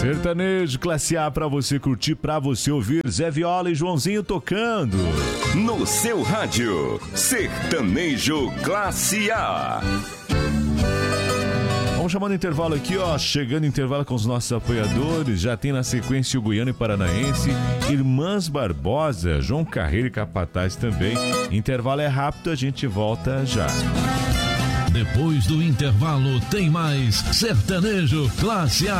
Sertanejo classe A pra você curtir, pra você ouvir. Zé Viola e Joãozinho tocando. No seu rádio, Sertanejo classe A. Vamos chamando intervalo aqui, ó. Chegando intervalo com os nossos apoiadores. Já tem na sequência o Goiano e Paranaense, Irmãs Barbosa, João Carreiro e Capataz também. Intervalo é rápido, a gente volta já. Depois do intervalo tem mais Sertanejo classe A.